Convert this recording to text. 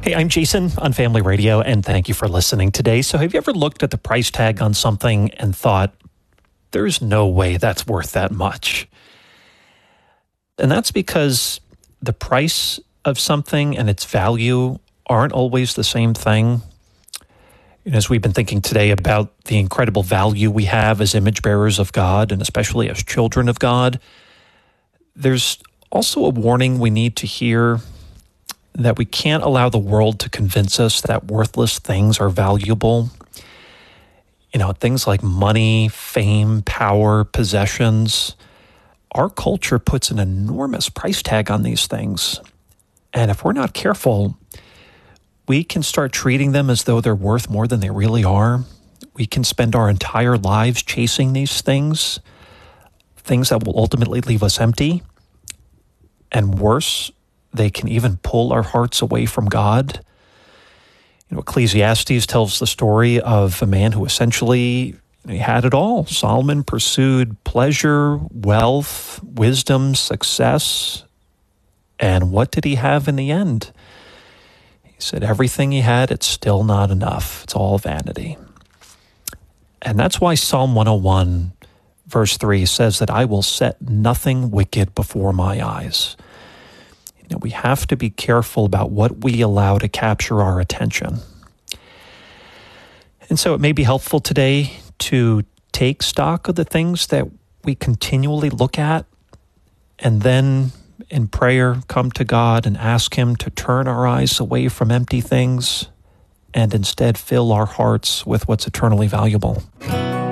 Hey, I'm Jason on Family Radio, and thank you for listening today. So have you ever looked at the price tag on something and thought, there's no way that's worth that much? And that's because the price of something and its value aren't always the same thing. And as we've been thinking today about the incredible value we have as image bearers of God, and especially as children of God, there's also a warning we need to hear that we can't allow the world to convince us that worthless things are valuable. You know, things like money, fame, power, possessions. Our culture puts an enormous price tag on these things. And if we're not careful, we can start treating them as though they're worth more than they really are. We can spend our entire lives chasing these things that will ultimately leave us empty. And worse, they can even pull our hearts away from God. You know, Ecclesiastes tells the story of a man who essentially he had it all. Solomon pursued pleasure, wealth, wisdom, success. And what did he have in the end? He said, everything he had, it's still not enough. It's all vanity. And that's why Psalm 101, verse 3 says that I will set nothing wicked before my eyes. You know, we have to be careful about what we allow to capture our attention. And so it may be helpful today to take stock of the things that we continually look at, and then in prayer come to God and ask Him to turn our eyes away from empty things and instead fill our hearts with what's eternally valuable.